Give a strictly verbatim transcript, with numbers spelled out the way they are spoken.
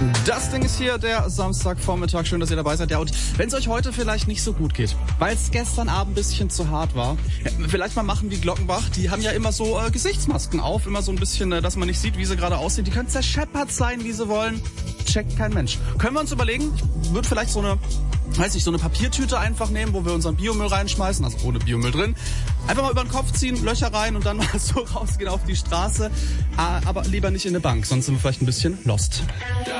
Das Ding ist hier der Samstagvormittag. Schön, dass ihr dabei seid. Ja, und wenn es euch heute vielleicht nicht so gut geht, weil es gestern Abend ein bisschen zu hart war, ja, vielleicht mal machen wie Glockenbach. Die haben ja immer so äh, Gesichtsmasken auf, immer so ein bisschen, äh, dass man nicht sieht, wie sie gerade aussehen. Die können zerscheppert sein, wie sie wollen. Checkt kein Mensch. Können wir uns überlegen, ich würde vielleicht so eine, weiß ich, so eine Papiertüte einfach nehmen, wo wir unseren Biomüll reinschmeißen, also ohne Biomüll drin. Einfach mal über den Kopf ziehen, Löcher rein und dann mal so rausgehen auf die Straße. Aber lieber nicht in eine Bank, sonst sind wir vielleicht ein bisschen lost.